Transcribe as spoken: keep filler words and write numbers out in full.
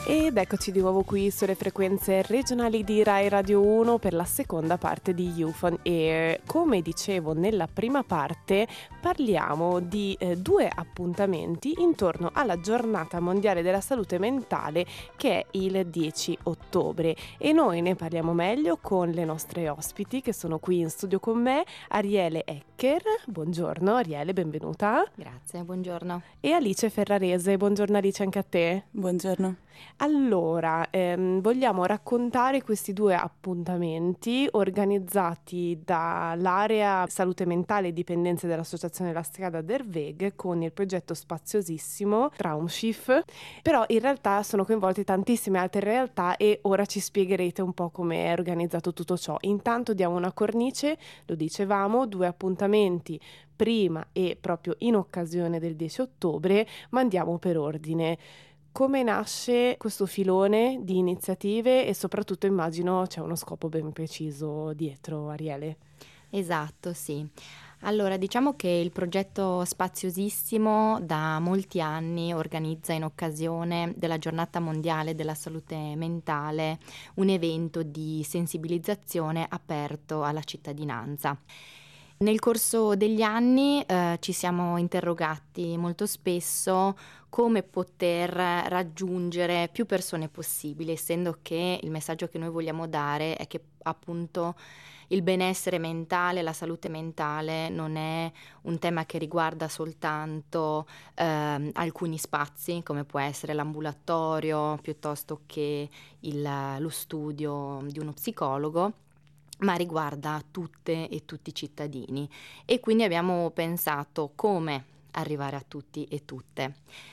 Ed eccoci di nuovo qui sulle frequenze regionali di Rai Radio uno per la seconda parte di You on Air. Come dicevo nella prima parte, parliamo di eh, due appuntamenti intorno alla Giornata Mondiale della Salute Mentale, che è il dieci ottobre, e noi ne parliamo meglio con le nostre ospiti che sono qui in studio con me, Ariele Ecker. Buongiorno Ariele, benvenuta. Grazie, buongiorno. E Alice Ferrarese. Buongiorno Alice, anche a te. Buongiorno. Allora, ehm, vogliamo raccontare questi due appuntamenti organizzati dall'area salute mentale e dipendenze dell'Associazione La Strada del Weg con il progetto spaziosissimo Traumschiff, però in realtà sono coinvolte tantissime altre realtà e ora ci spiegherete un po' come è organizzato tutto ciò. Intanto diamo una cornice, lo dicevamo, due appuntamenti prima e proprio in occasione del dieci ottobre, ma andiamo per ordine. Come nasce questo filone di iniziative e soprattutto immagino c'è uno scopo ben preciso dietro, Ariele? Esatto, sì. Allora, diciamo che il progetto Spaziosissimo da molti anni organizza in occasione della Giornata Mondiale della Salute Mentale un evento di sensibilizzazione aperto alla cittadinanza. Nel corso degli anni eh, ci siamo interrogati molto spesso come poter raggiungere più persone possibile, essendo che il messaggio che noi vogliamo dare è che appunto il benessere mentale, la salute mentale non è un tema che riguarda soltanto eh, alcuni spazi, come può essere l'ambulatorio piuttosto che il, lo studio di uno psicologo, ma riguarda tutte e tutti i cittadini, e quindi abbiamo pensato come arrivare a tutti e tutte.